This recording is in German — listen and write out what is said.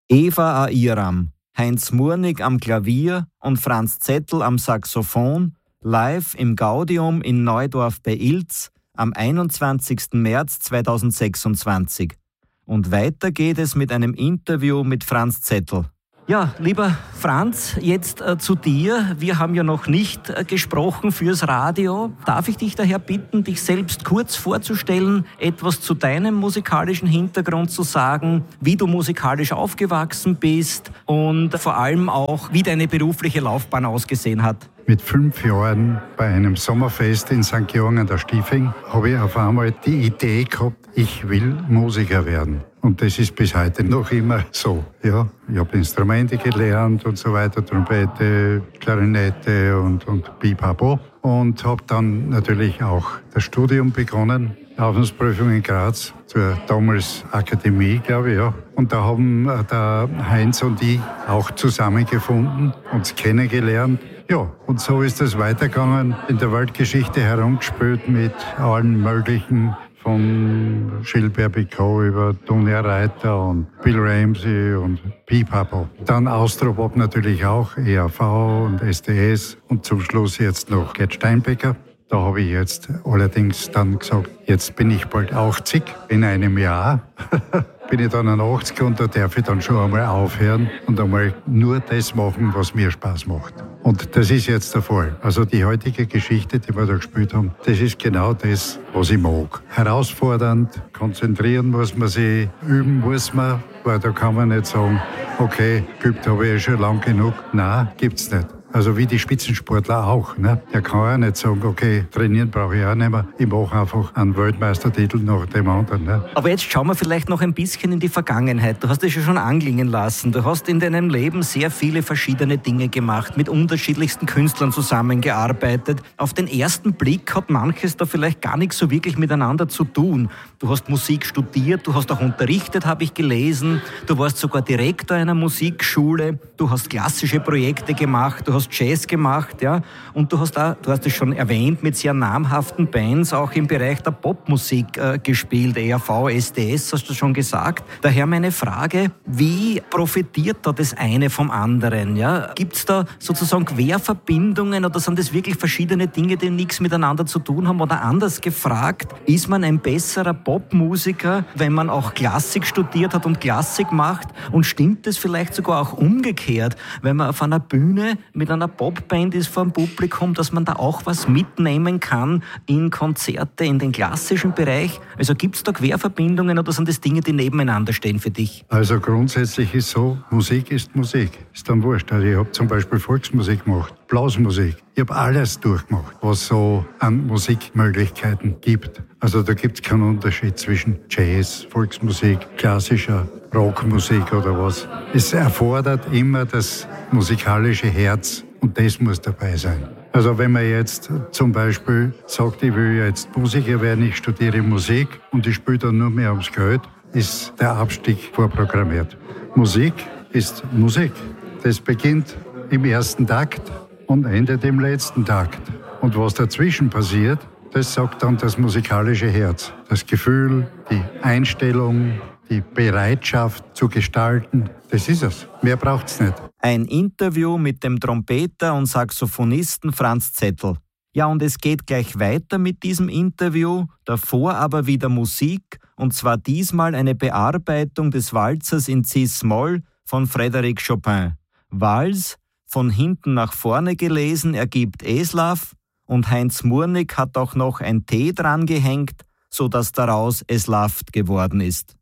Eva Airam, Heinz Murnig am Klavier und Franz Zettel am Saxophon, live im Gaudium in Neudorf bei Ilz am 21. März 2026. Und weiter geht es mit einem Interview mit Franz Zettel. Ja, lieber Franz, jetzt zu dir. Wir haben ja noch nicht gesprochen fürs Radio. Darf ich dich daher bitten, dich selbst kurz vorzustellen, etwas zu deinem musikalischen Hintergrund zu sagen, wie du musikalisch aufgewachsen bist und vor allem auch, wie deine berufliche Laufbahn ausgesehen hat? Mit 5 Jahren bei einem Sommerfest in St. Georgen an der Stiefing habe ich auf einmal die Idee gehabt, ich will Musiker werden. Und das ist bis heute noch immer so. Ja, ich habe Instrumente gelernt und so weiter, Trompete, Klarinette und Pipapo. Und habe dann natürlich auch das Studium begonnen, Aufnahmeprüfung in Graz, zur damals Akademie, glaube ich, ja. Und da haben der Heinz und ich auch zusammengefunden, uns kennengelernt. Ja, und so ist es weitergegangen, in der Weltgeschichte herumgespielt mit allen möglichen, von Gilbert Bécaud über Tony Reiter und Bill Ramsey und Pipapo. Dann Austropop natürlich auch, EAV und SDS und zum Schluss jetzt noch Gerd Steinbecker. Da habe ich jetzt allerdings dann gesagt, jetzt bin ich bald 80, in einem Jahr. Bin ich dann an 80 und da darf ich dann schon einmal aufhören und einmal nur das machen, was mir Spaß macht. Und das ist jetzt der Fall. Also die heutige Geschichte, die wir da gespielt haben, das ist genau das, was ich mag. Herausfordernd, konzentrieren muss man sich, üben muss man, weil da kann man nicht sagen, okay, geübt habe ich schon lang genug. Nein, gibt's nicht. Also wie die Spitzensportler auch. Ne? Der kann ja nicht sagen, okay, trainieren brauche ich auch nicht mehr. Ich mache einfach einen Weltmeistertitel nach dem anderen. Ne? Aber jetzt schauen wir vielleicht noch ein bisschen in die Vergangenheit. Du hast es ja schon anklingen lassen. Du hast in deinem Leben sehr viele verschiedene Dinge gemacht, mit unterschiedlichsten Künstlern zusammengearbeitet. Auf den ersten Blick hat manches da vielleicht gar nichts so wirklich miteinander zu tun. Du hast Musik studiert, du hast auch unterrichtet, habe ich gelesen. Du warst sogar Direktor einer Musikschule. Du hast klassische Projekte gemacht, du hast Jazz gemacht, ja, und du hast es schon erwähnt, mit sehr namhaften Bands auch im Bereich der Popmusik gespielt, EAV, SDS, hast du schon gesagt. Daher meine Frage, wie profitiert da das eine vom anderen? Ja? Gibt es da sozusagen Querverbindungen oder sind das wirklich verschiedene Dinge, die nichts miteinander zu tun haben? Oder anders gefragt, ist man ein besserer Popmusiker, wenn man auch Klassik studiert hat und Klassik macht? Und stimmt es vielleicht sogar auch umgekehrt, wenn man auf einer Bühne mit einer Popband ist vor dem Publikum, dass man da auch was mitnehmen kann in Konzerte, in den klassischen Bereich? Also gibt es da Querverbindungen oder sind das Dinge, die nebeneinander stehen für dich? Also grundsätzlich ist so, Musik ist Musik. Ist dann wurscht. Also ich habe zum Beispiel Volksmusik gemacht, Blasmusik. Ich habe alles durchgemacht, was so an Musikmöglichkeiten gibt. Also da gibt es keinen Unterschied zwischen Jazz, Volksmusik, klassischer Rockmusik oder was. Es erfordert immer das musikalische Herz und das muss dabei sein. Also wenn man jetzt zum Beispiel sagt, ich will jetzt Musiker werden, ich studiere Musik und ich spiele dann nur mehr ums Geld, ist der Abstieg vorprogrammiert. Musik ist Musik. Das beginnt im ersten Takt und endet im letzten Takt. Und was dazwischen passiert, das sagt dann das musikalische Herz. Das Gefühl, die Einstellung, die Bereitschaft zu gestalten, das ist es. Mehr braucht's nicht. Ein Interview mit dem Trompeter und Saxophonisten Franz Zettel. Ja, und es geht gleich weiter mit diesem Interview, davor aber wieder Musik, und zwar diesmal eine Bearbeitung des Walzers in Cis-Moll von Frédéric Chopin. Vals, von hinten nach vorne gelesen, ergibt Eslav, und Heinz Murnig hat auch noch ein T dran gehängt, sodass daraus Eslaft geworden ist.